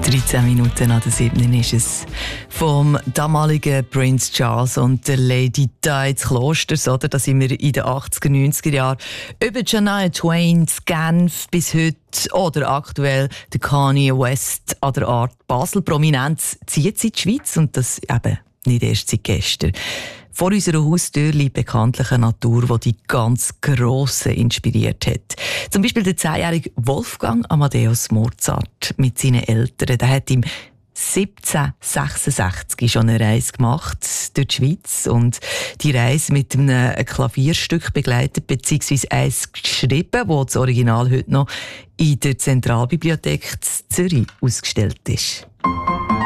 13 Minuten nach der 7. ist es. Vom damaligen Prince Charles und der Lady Di des Klosters, oder? Da sind wir in den 80er, 90er Jahren. Über Shania Twain, Genf bis heute oder aktuell der Kanye West an der Art Basel. Prominenz zieht sie in die Schweiz und das eben nicht erst seit gestern. Vor unserer Haustür liegt bekanntlich eine Natur, die die ganz Grossen inspiriert hat. Zum Beispiel der 10-jährige Wolfgang Amadeus Mozart mit seinen Eltern. Der hat im 1766 schon eine Reise gemacht durch die Schweiz und die Reise mit einem Klavierstück begleitet, beziehungsweise eins geschrieben, wo das Original heute noch in der Zentralbibliothek Zürich ausgestellt ist.